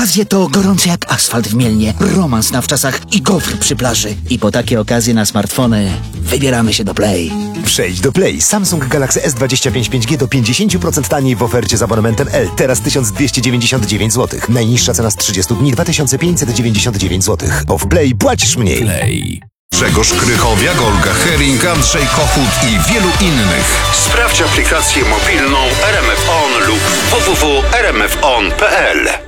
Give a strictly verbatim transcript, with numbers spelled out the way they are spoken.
Wakacje to gorące jak asfalt w Mielnie, romans na wczasach i gofr przy plaży. I po takie okazje na smartfony wybieramy się do Play. Przejdź do Play. Samsung Galaxy S dwadzieścia pięć pięć G do pięćdziesiąt procent taniej w ofercie z abonamentem L. Teraz tysiąc dwieście dziewięćdziesiąt dziewięć złotych. Najniższa cena z trzydziestu dni dwa tysiące pięćset dziewięćdziesiąt dziewięć złotych. Bo w Play płacisz mniej. Play. Grzegorz Krychowiak, Olga Hering, Andrzej Kochut i wielu innych. Sprawdź aplikację mobilną R M F On lub w w w kropka r m f on kropka p l.